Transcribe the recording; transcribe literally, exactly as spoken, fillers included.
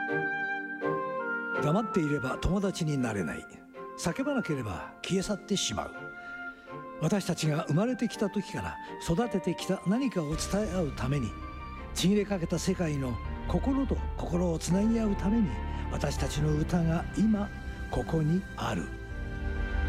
黙っていれば友達になれない。叫ばなければ消え去ってしまう。私たちが生まれてきた時から育ててきた何かを伝え合うために、ちぎれかけた世界の心と心をつなぎ合うために、私たちの歌が今ここにある。